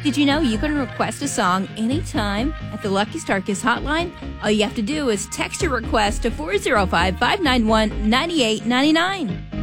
Did you know you can request a song anytime at the Lucky Star Kiss hotline? All you have to do is text your request to 405-591-9899.